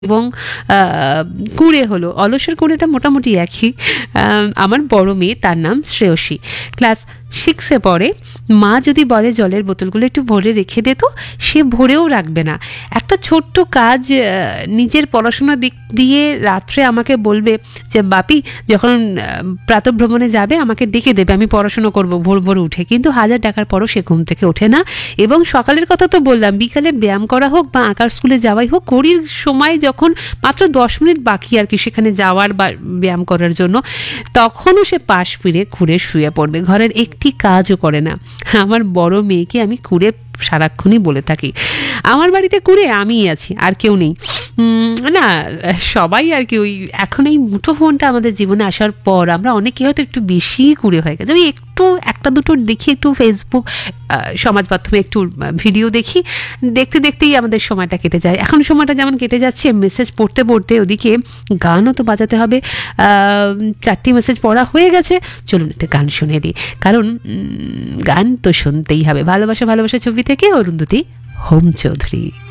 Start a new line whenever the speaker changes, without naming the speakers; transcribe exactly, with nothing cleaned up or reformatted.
এবং কুঁড়ে হলো, অলসের কুঁড়েটা মোটামুটি একই। আমার বড় মেয়ে, তার নাম শ্রেয়সী, ক্লাস সিক্সে পড়ে। মা যদি বলে জলের বোতলগুলো একটু ভরে রেখে দে, তো সে ভরেও রাখবে না। একটা ছোট্ট কাজ নিজের পড়াশোনার দিক দিয়ে রাত্রে আমাকে বলবে যে বাপি যখন প্রাতঃভ্রমণে যাবে আমাকে ডেকে দেবে, আমি পড়াশোনা করব ভোর ভোর উঠে। কিন্তু হাজার টাকার পরও সে ঘুম থেকে ওঠে না। এবং সকালের কথা তো বললাম, বিকালে ব্যায়াম করা হোক বা আঁকার স্কুলে যাওয়াই হোক, ঘড়ির সময় যখন মাত্র দশ মিনিট বাকি আর কি সেখানে যাওয়ার বা ব্যায়াম করার জন্য, তখনও সে পাশ ফিরে ঘুরে শুয়ে পড়বে, ঘরের একটি কাজও করে না। আমার বড় মেয়েকে আমি কুড়ে সারাক্ষণই বলে থাকি, আমার বাড়িতে কুড়ে আমিই আছি, আর কেউ নেই। না, সবাই আর কি ওই এখন এই মুঠো ফোনটা আমাদের জীবনে আসার পর আমরা অনেকে হয়তো একটু বেশি কুড়ে হয়ে গেছে। আমি একটু একটা দুটো দেখি, একটু ফেসবুক সমাজ মাধ্যমে একটু ভিডিও দেখি, দেখতে দেখতেই আমাদের সময়টা কেটে যায়। এখন সময়টা যেমন কেটে যাচ্ছে মেসেজ পড়তে পড়তে, ওদিকে গানও তো বাজাতে হবে। চারটি মেসেজ পড়া হয়ে গেছে, চলুন একটা গান শুনে দিই, কারণ গান তো শুনতেই হবে। ভালোবাসা ভালোবাসা ছবি থেকে অরুন্ধতী হোম চৌধুরী।